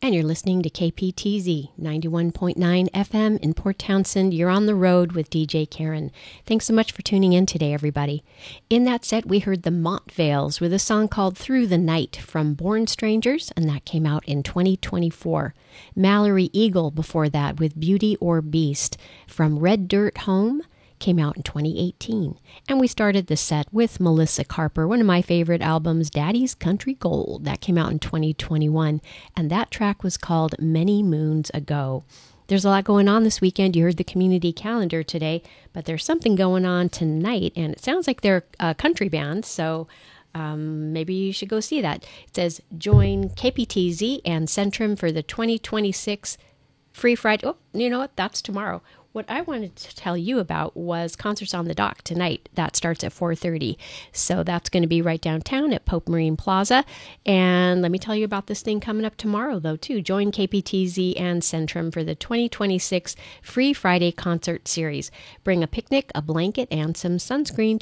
And you're listening to KPTZ 91.9 FM in Port Townsend. You're on the road with DJ Karen. Thanks so much for tuning in today, everybody. In that set, we heard the Montvales with a song called Through the Night from Born Strangers, and that came out in 2024. Mallory Eagle before that with Beauty or Beast from Red Dirt Home. Came out in 2018. And we started the set with Melissa Carper, one of my favorite albums, Daddy's Country Gold. That came out in 2021, and that track was called Many Moons Ago. There's a lot going on this weekend. You heard the community calendar today, but there's something going on tonight, and it sounds like they're a country band, so maybe you should go see that. It says, join KPTZ and Centrum for the 2026 Free Friday. Oh, you know what? That's tomorrow. What I wanted to tell you about was Concerts on the Dock tonight. That starts at 4:30. So that's going to be right downtown at Pope Marine Plaza. And let me tell you about this thing coming up tomorrow, though, too. Join KPTZ and Centrum for the 2026 Free Friday Concert Series. Bring a picnic, a blanket, and some sunscreen